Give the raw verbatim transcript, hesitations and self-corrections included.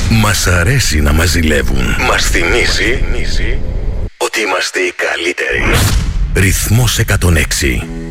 Μας αρέσει να μας ζηλεύουν. Μας θυμίζει ότι είμαστε οι καλύτεροι. Ρυθμός εκατόν έξι.